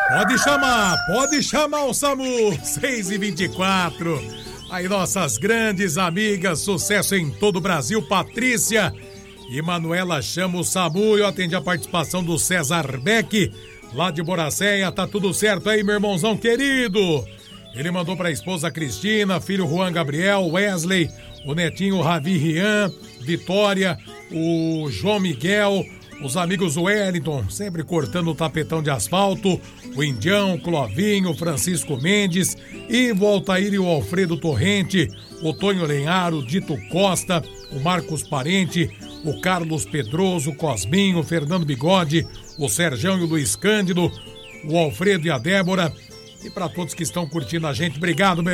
Pode chamar o SAMU, 6h24. Aí nossas grandes amigas, sucesso em todo o Brasil, Patrícia e Manuela chama o SAMU. Eu atendi a participação do César Beck, lá de Boracéia. Tá tudo certo aí, meu irmãozão querido? Ele mandou pra esposa Cristina, filho Juan Gabriel, Wesley, o netinho Ravi Rian, Vitória, o João Miguel, os amigos Wellington, sempre cortando o tapetão de asfalto, o Indião, o Clovinho, o Francisco Mendes, Ivo Altair e o Alfredo Torrente, o Tonho Lenharo, o Dito Costa, o Marcos Parente, o Carlos Pedroso, o Cosminho, o Fernando Bigode, o Serjão e o Luiz Cândido, o Alfredo e a Débora, e para todos que estão curtindo a gente, obrigado, meu